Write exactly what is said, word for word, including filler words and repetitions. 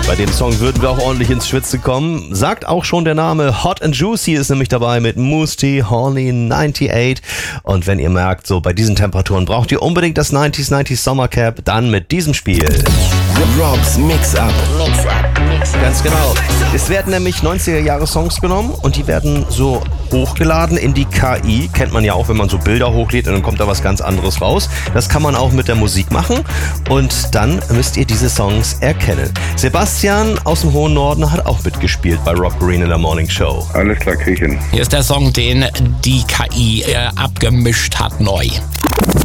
Bei dem Song würden wir auch ordentlich ins Schwitzen kommen. Sagt auch schon der Name. Hot and Juicy ist nämlich dabei mit Mousse T, Horny neunundneunzig. Und wenn ihr merkt, so bei diesen Temperaturen braucht ihr unbedingt das neunziger neunzig Sommercap, dann mit diesem Spiel. Rob's Mix-Up. Mix-Up, Mix-Up. Ganz genau. Es werden nämlich neunziger-Jahre-Songs genommen und die werden so hochgeladen in die K I. Kennt man ja auch, wenn man so Bilder hochlädt und dann kommt da was ganz anderes raus. Das kann man auch mit der Musik machen und dann müsst ihr diese Songs erkennen. Sebastian aus dem hohen Norden hat auch mitgespielt bei Rob Green in der Morning Show. Alles klar, Küchen. Hier ist der Song, den die K I äh, abgemischt hat neu.